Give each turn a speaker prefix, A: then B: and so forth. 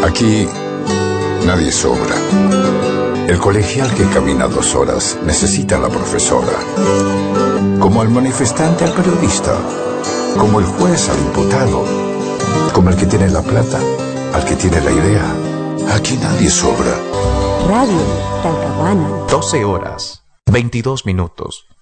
A: Aquí nadie sobra. El colegial que camina 2 horas necesita a la profesora. Como el manifestante al periodista. Como el juez al imputado. Como el que tiene la plata al que tiene la idea. Aquí nadie sobra.
B: Radio Talcahuano.
C: 12 horas, 22 minutos.